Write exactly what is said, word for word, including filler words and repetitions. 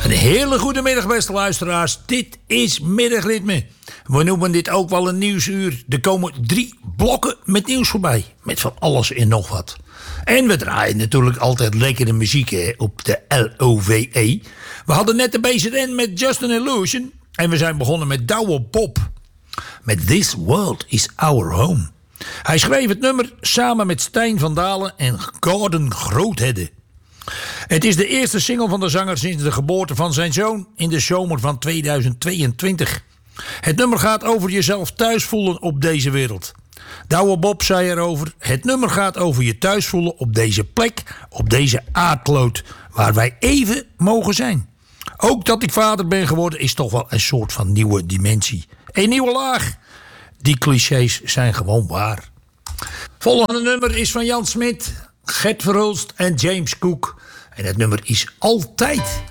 Een hele goede middag, beste luisteraars. Dit is Middagritme. We noemen dit ook wel een nieuwsuur. Er komen drie blokken met nieuws voorbij. Met van alles en nog wat. En we draaien natuurlijk altijd lekkere muziek hè, op de L O V E. We hadden net de B Z N met Just an Illusion. En we zijn begonnen met Douwe Bob. Met This World is Our Home. Hij schreef het nummer samen met Stijn van Dalen en Gordon Groothedde. Het is de eerste single van de zanger sinds de geboorte van zijn zoon in de zomer van tweeduizend tweeëntwintig. Het nummer gaat over jezelf thuis voelen op deze wereld. Douwe Bob zei erover: het nummer gaat over je thuis voelen op deze plek, op deze aardkloot, waar wij even mogen zijn. Ook dat ik vader ben geworden is toch wel een soort van nieuwe dimensie. Een nieuwe laag. Die clichés zijn gewoon waar. Volgende nummer is van Jan Smit, Gert Verhulst en James Cook. En het nummer is Altijd.